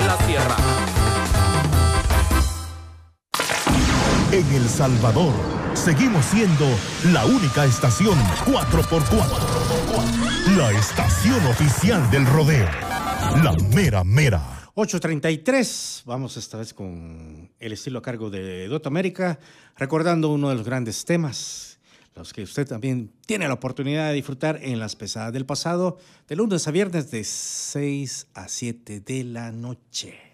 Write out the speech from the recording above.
la sierra. En El Salvador, seguimos siendo la única estación 4x4. La estación oficial del rodeo. La mera mera. 8:33, vamos esta vez con el estilo a cargo de Dota América, recordando uno de los grandes temas, los que usted también tiene la oportunidad de disfrutar en las pesadas del pasado, de lunes a viernes de 6 a 7 de la noche.